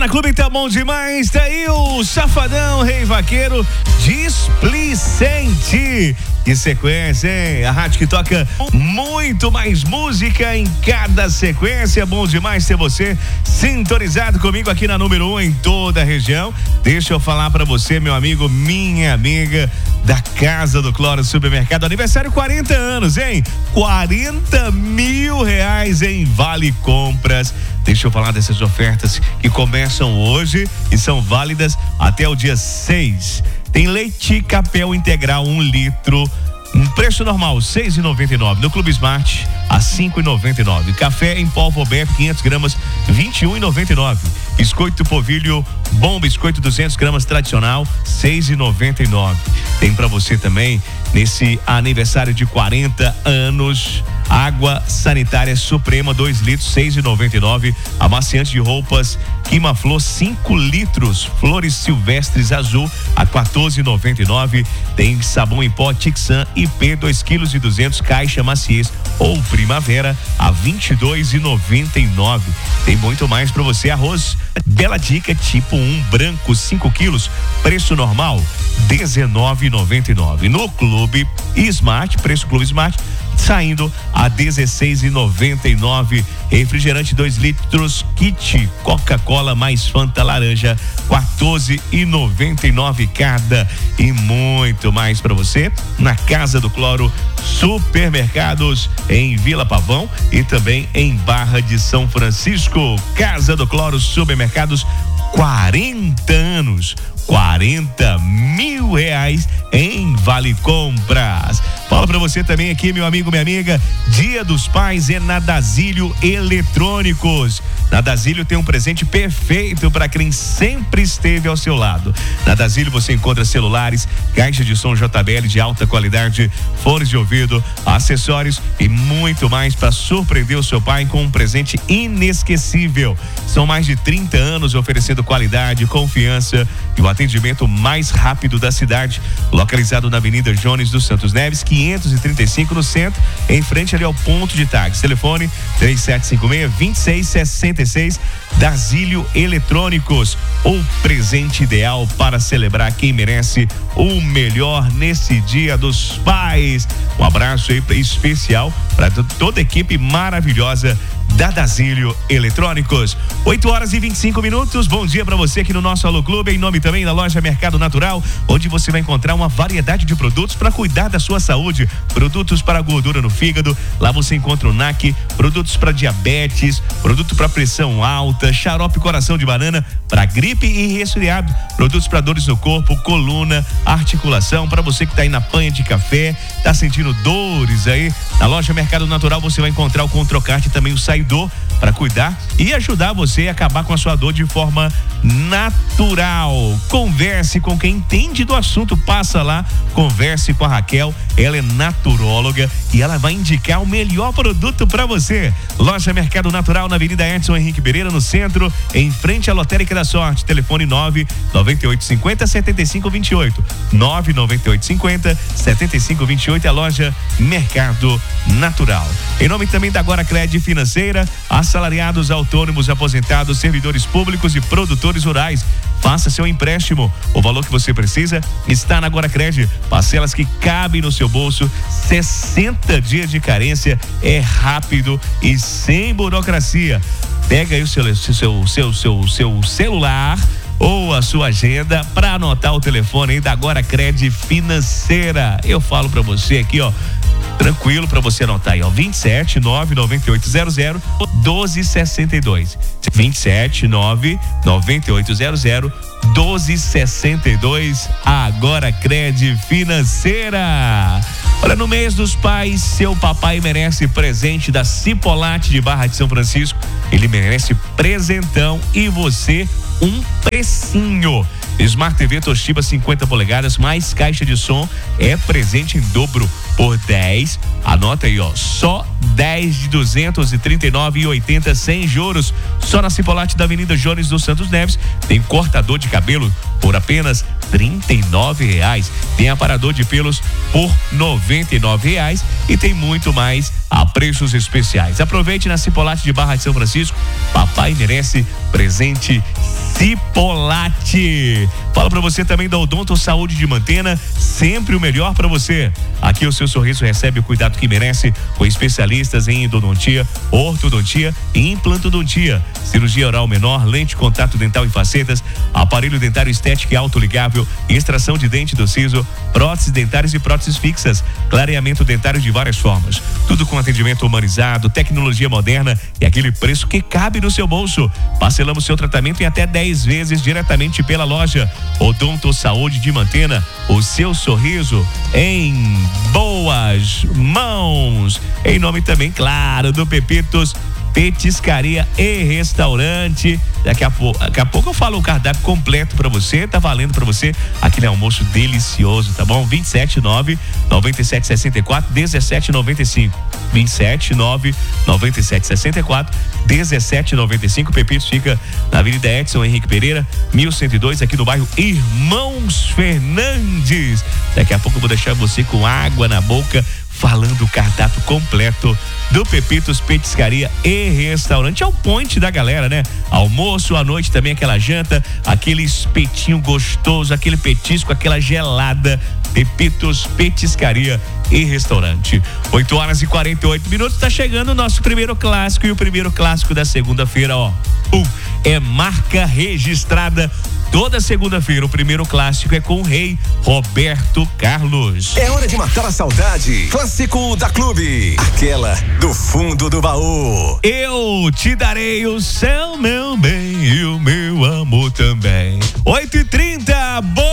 Clube tá bom demais, tá aí o Safadão, Rei Vaqueiro, Displicente. Que sequência, hein? A rádio que toca muito mais música em cada sequência. Bom demais ter você sintonizado comigo aqui na número 1 em toda a região. Deixa eu falar pra você, meu amigo, minha amiga da Casa do Cloro Supermercado. Aniversário 40 anos, hein? 40 mil reais em Vale Compras. Deixa eu falar dessas ofertas que começam hoje e são válidas até o dia 6. Tem leite Capel integral 1 litro, um preço normal, R$ 6,99. No Clube Smart, a R$ 5,99. Café em pó Vobeco, 500 gramas, R$ 21,99. Biscoito Polvilho Bom Biscoito 200 gramas tradicional, R$ 6,99. Tem pra você também, nesse aniversário de 40 anos, água sanitária Suprema 2 litros, R$ 6,99. Amaciante de roupas Quimaflor 5 litros, flores silvestres azul a R$ 14,99. Tem sabão em pó Tixan IP 2 quilos e 200, caixa maciez ou primavera a R$ 22,99. Tem muito mais para você. Arroz Bela Dica tipo 1 branco 5 quilos, preço normal R$ 19,99. No Clube Smart, preço Clube Smart saindo a R$ 16,99. Refrigerante 2 litros kit Coca-Cola mais Fanta laranja, R$ 14,99 cada. E muito mais para você na Casa do Cloro Supermercados em Vila Pavão e também em Barra de São Francisco. Casa do Cloro Supermercados, 40 anos, 40 mil reais em Vale Compras. Fala pra você também aqui, meu amigo, minha amiga, Dia dos Pais é na Dasílio Eletrônicos. Na Dasílio tem um presente perfeito para quem sempre esteve ao seu lado. Na Dasílio você encontra celulares, caixa de som JBL de alta qualidade, fones de ouvido, acessórios e muito mais para surpreender o seu pai com um presente inesquecível. São mais de 30 anos oferecendo qualidade, confiança e o atendimento mais rápido da cidade. Localizado na Avenida Jones dos Santos Neves, 535 no centro, em frente ali ao ponto de táxi. Telefone 3756-2666. Dasílio Eletrônicos, o presente ideal para celebrar quem merece o melhor nesse Dia dos Pais. Um abraço aí especial para toda a equipe maravilhosa da Dasílio Eletrônicos. 8h25. Bom dia para você aqui no nosso Alô Clube, em nome também da loja Mercado Natural, onde você vai encontrar uma variedade de produtos para cuidar da sua saúde. Produtos para gordura no fígado, lá você encontra o NAC, produtos para diabetes, produto para pressão alta, xarope coração de banana para gripe e resfriado, produtos para dores no corpo, coluna, articulação, para você que tá aí na panha de café, tá sentindo dores aí, na loja Mercado Natural você vai encontrar o Controcart e também o Saidor para cuidar e ajudar você a acabar com a sua dor de forma natural. Converse com quem entende do assunto, passa lá, converse com a Raquel, ela é naturóloga e ela vai indicar o melhor produto para você. Loja Mercado Natural na Avenida Edson Henrique Pereira, no centro, em frente à Lotérica da Sorte. Telefone 99850-7528. 99850-7528, a loja Mercado Natural. Em nome também da Agora Cred Financeira, assalariados, autônomos, aposentados, servidores públicos e produtores rurais. Faça seu empréstimo. O valor que você precisa está na Agora Cred. Parcelas que cabem no seu bolso. 60 dias de carência. É rápido e sem burocracia. Pega aí o seu celular ou a sua agenda para anotar o telefone aí da Agora Cred Financeira. Eu falo para você aqui, ó, tranquilo para você anotar aí, ó, 27 99800 1262. 27 99800 1262. Agora Cred Financeira. Olha, no mês dos pais, seu papai merece presente da Cipolate de Barra de São Francisco. Ele merece presentão e você um precinho. Smart TV Toshiba 50 polegadas mais caixa de som é presente em dobro por 10. Anota aí, ó, só 10 de 239,80 sem juros. Só na Cipolate da Avenida Jones dos Santos Neves tem cortador de cabelo por apenas R$39. Tem aparador de pelos por R$99 e tem muito mais a preços especiais. Aproveite na Cipolate de Barra de São Francisco. Papai merece presente Tripolate. Fala pra você também da Odonto Saúde de Mantena, sempre o melhor pra você. Aqui o seu sorriso recebe o cuidado que merece, com especialistas em endodontia, ortodontia e implantodontia, cirurgia oral menor, lente, contato dental e facetas, aparelho dentário estético e autoligável, extração de dente do siso, próteses dentárias e próteses fixas, clareamento dentário de várias formas. Tudo com atendimento humanizado, tecnologia moderna e aquele preço que cabe no seu bolso. Parcelamos seu tratamento em até 10 vezes diretamente pela loja. Odonto Saúde de Mantena, o seu sorriso em boas mãos. Em nome também, claro, do Pepitos Petiscaria e Restaurante. Daqui a pouco eu falo o cardápio completo pra você, tá valendo pra você aquele almoço delicioso, tá bom? 279-9764-1795. 279-9764-1795. Pepitos fica na Avenida Edson Henrique Pereira, 1102, aqui no bairro Irmãos Fernandes. Daqui a pouco eu vou deixar você com água na boca, falando o cardápio completo do Pepitos Petiscaria e Restaurante. É o point da galera, né? Almoço, à noite também aquela janta, aquele espetinho gostoso, aquele petisco, aquela gelada. Pepitos Petiscaria e Restaurante. 8h48. Tá chegando o nosso primeiro clássico, e o primeiro clássico da segunda-feira, ó. É marca registrada. Toda segunda-feira, o primeiro clássico é com o rei Roberto Carlos. É hora de matar a saudade. Clássico da Clube. Aquela do fundo do baú. Eu te darei o céu, meu bem, e o meu amor também. 8h30, bom